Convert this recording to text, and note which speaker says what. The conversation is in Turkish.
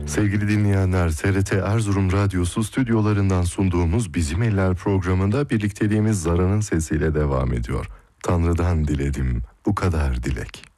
Speaker 1: Sevgili dinleyenler, TRT Erzurum Radyosu stüdyolarından sunduğumuz Bizim Eller programında birlikteliğimiz Zara'nın sesiyle devam ediyor. Tanrı'dan diledim bu kadar dilek.